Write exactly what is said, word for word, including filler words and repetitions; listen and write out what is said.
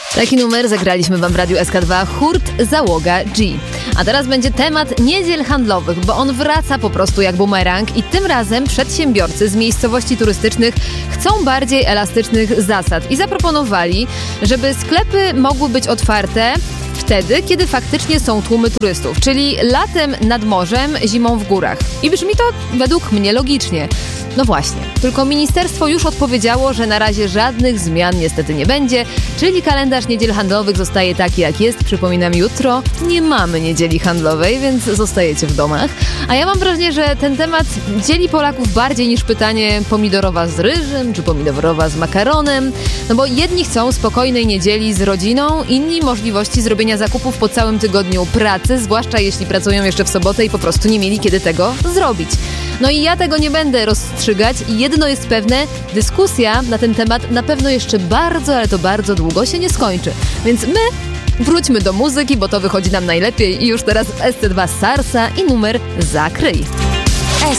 Taki numer zagraliśmy wam w Radiu S K dwa, Hurt Załoga G. A teraz będzie temat niedziel handlowych, bo on wraca po prostu jak bumerang i tym razem przedsiębiorcy z miejscowości turystycznych chcą bardziej elastycznych zasad i zaproponowali, żeby sklepy mogły być otwarte wtedy, kiedy faktycznie są tłumy turystów, czyli latem nad morzem, zimą w górach. I brzmi to według mnie logicznie. No właśnie, tylko ministerstwo już odpowiedziało, że na razie żadnych zmian niestety nie będzie, czyli kalendarz niedziel handlowych zostaje taki jak jest. Przypominam, jutro nie mamy niedzieli handlowej, więc zostajecie w domach. A ja mam wrażenie, że ten temat dzieli Polaków bardziej niż pytanie pomidorowa z ryżem, czy pomidorowa z makaronem. No bo jedni chcą spokojnej niedzieli z rodziną, inni możliwości zrobienia zakupów po całym tygodniu pracy, zwłaszcza jeśli pracują jeszcze w sobotę i po prostu nie mieli kiedy tego zrobić. No i ja tego nie będę rozstrzygać i jedno jest pewne, dyskusja na ten temat na pewno jeszcze bardzo, ale to bardzo długo się nie skończy. Więc my wróćmy do muzyki, bo to wychodzi nam najlepiej i już teraz S C dwa Sarsa i numer Zakryj.